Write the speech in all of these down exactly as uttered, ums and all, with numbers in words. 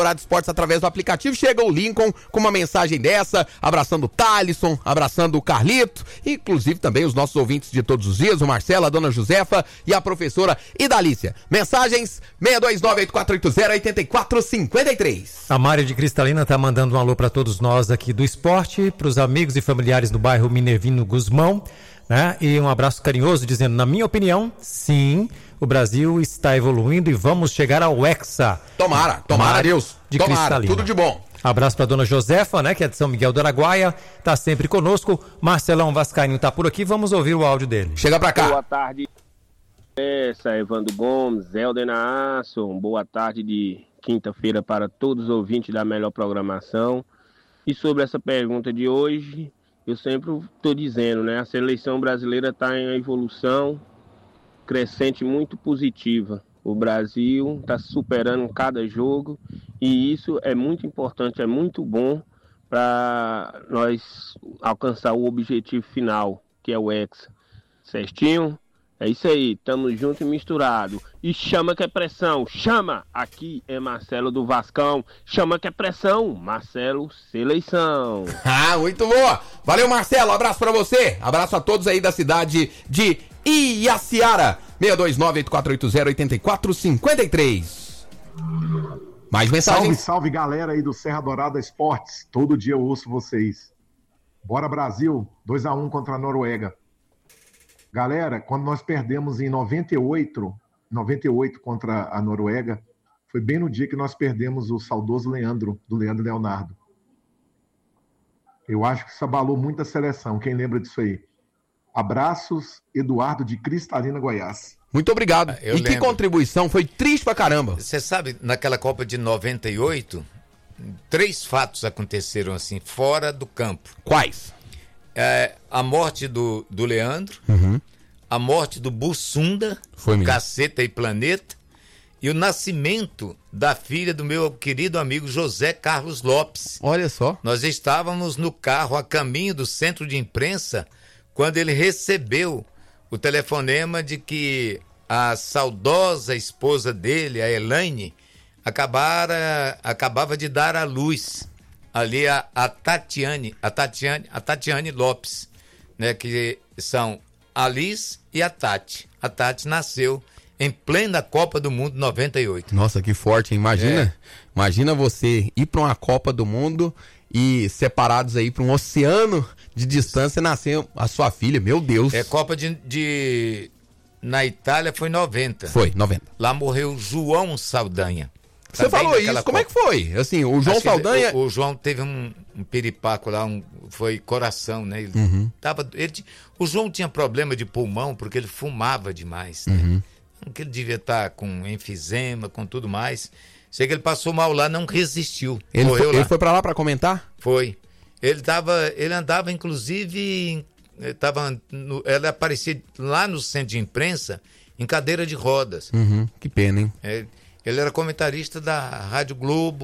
Dourado Esportes através do aplicativo. Chega o Lincoln com uma mensagem dessa, abraçando o Thalisson, abraçando o Carlito, inclusive também os nossos ouvintes de todos os dias, o Marcelo, a dona Josefa e a professora Idalícia. Mensagens seis dois nove oito quatro oito zero oito quatro cinco três. A Mária de Cristalina tá mandando um alô para todos nós aqui do esporte, para os amigos e familiares do bairro Minervino Guzmão, né? E um abraço carinhoso dizendo, na minha opinião, sim, o Brasil está evoluindo e vamos chegar ao Hexa. Tomara, tomara a Deus. De tomara, Cristalina. Tudo de bom. Abraço para dona Josefa, né, que é de São Miguel do Araguaia, tá sempre conosco. Marcelão Vascaíno tá por aqui, vamos ouvir o áudio dele. Chega pra cá. Boa tarde, essa Evandro Gomes, Helder Naasson. Boa tarde de quinta-feira para todos os ouvintes da melhor programação. E sobre essa pergunta de hoje, eu sempre estou dizendo, né, a seleção brasileira está em evolução crescente muito positiva. O Brasil está superando cada jogo e isso é muito importante, é muito bom para nós alcançar o objetivo final, que é o Hexa. Certinho? É isso aí, tamo junto e misturado. E chama que é pressão, chama! Aqui é Marcelo do Vascão, chama que é pressão, Marcelo Seleção. Ah, muito boa! Valeu, Marcelo, abraço pra você, abraço a todos aí da cidade de Iaciara, seis dois nove oito quatro oito zero oito quatro cinco três. Mais mensagens? Salve, salve galera aí do Serra Dourada Esportes, todo dia eu ouço vocês. Bora Brasil, dois a um contra a Noruega. Galera, quando nós perdemos em noventa e oito, noventa e oito contra a Noruega, foi bem no dia que nós perdemos o saudoso Leandro, do Leandro Leonardo. Eu acho que isso abalou muito a seleção, quem lembra disso aí? Abraços, Eduardo de Cristalina, Goiás. Muito obrigado. Eu e que lembro. contribuição, foi triste pra caramba. Você sabe, naquela Copa de noventa e oito, três fatos aconteceram assim, fora do campo. Quais? É, a morte do, do Leandro, Uhum. a morte do Bussunda, Foi mesmo. Caceta e Planeta, e o nascimento da filha do meu querido amigo José Carlos Lopes. Olha só. Nós estávamos no carro a caminho do centro de imprensa quando ele recebeu o telefonema de que a saudosa esposa dele, a Elaine, acabara, acabava de dar à luz ali a, a Tatiane, a Tatiane, a Tatiane Lopes, né, que são a Liz e a Tati. A Tati nasceu em plena Copa do Mundo noventa e oito. Nossa, que forte, hein? Imagina, É. imagina você ir pra uma Copa do Mundo e separados aí pra um oceano de distância nascer a sua filha, meu Deus. É Copa de, de... Na Itália foi noventa. Foi, noventa. Lá morreu João Saldanha. Você Também falou naquela isso, como é Copa. que foi? Assim, o João Acho que Saldanha... ele- O, o João teve um, um piripaco lá, um, foi coração, né? Ele Uhum. tava, ele, ti- o João tinha problema de pulmão porque ele fumava demais, né? Uhum. Que ele devia estar com enfisema, com tudo mais. Sei que ele passou mal lá, não resistiu. Ele morreu foi, lá. ele foi pra lá pra comentar? Foi. Ele tava, ele andava inclusive, ele tava no, ele aparecia lá no centro de imprensa em cadeira de rodas. Uhum, que pena, hein? É, ele era comentarista da Rádio Globo.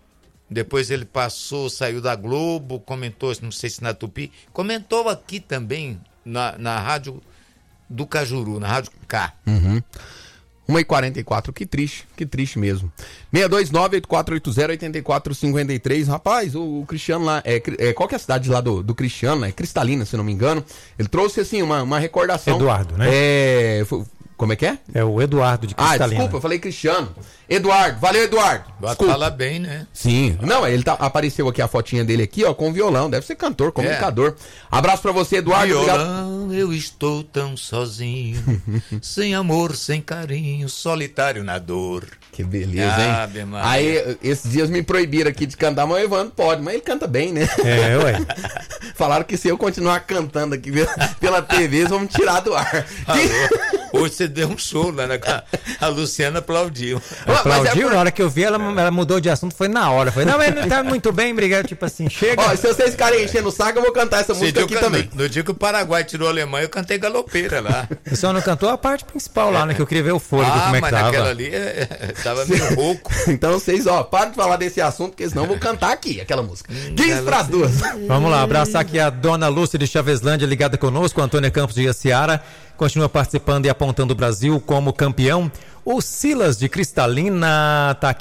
Depois ele passou, saiu da Globo, comentou, não sei se na Tupi, comentou aqui também na, na Rádio do Cajuru, na Rádio K. Uhum. uma e quarenta e quatro, que triste, que triste mesmo. seis dois nove oito quatro oito zero oito quatro cinco três, rapaz, o, o Cristiano lá, é, é, qual que é a cidade lá do, do Cristiano? É Cristalina, se não me engano. Ele trouxe, assim, uma, uma recordação. Eduardo, né? É, foi- como é que é? É o Eduardo de Ah, Cristalina. desculpa, eu falei Cristiano. Eduardo, valeu, Eduardo. Desculpa. Fala bem, né? Sim, não, ele tá, apareceu aqui a fotinha dele aqui, ó, com violão, deve ser cantor, comunicador. Abraço pra você, Eduardo. Obrigado. Violão, eu estou tão sozinho, sem amor, sem carinho, solitário na dor. Que beleza, hein? Ave Maria. Aí, esses dias me proibiram aqui de cantar, mas o Evandro pode, mas ele canta bem, né? É, ué. Falaram que se eu continuar cantando aqui pela, pela T V, eles vão me tirar do ar. Alô? Hoje você deu um show lá, né? A Luciana aplaudiu. Mas é Aplaudiu, por- na hora que eu vi, ela, ela mudou de assunto, foi na hora. Foi, não, mas não tá muito bem, obrigado. Tipo assim, chega. Ó, se vocês ficarem enchendo o saco, eu vou cantar essa Esse música dia aqui eu- também. No, no dia que o Paraguai tirou a Alemanha, eu cantei galopeira lá. O senhor não cantou a parte principal lá, né? Que eu queria ver o fôlego, Ah, como é que mas tava. naquela ali é, é, tava meio rouco. Então vocês, ó, parem de falar desse assunto, porque senão eu vou cantar aqui aquela música. quinze pras duas. Vamos lá, abraçar aqui a dona Lúcia de Chaveslândia ligada conosco, Antônia Campos de Iaciara, continua participando e apontando o Brasil como campeão. O Silas de Cristalina tá aqui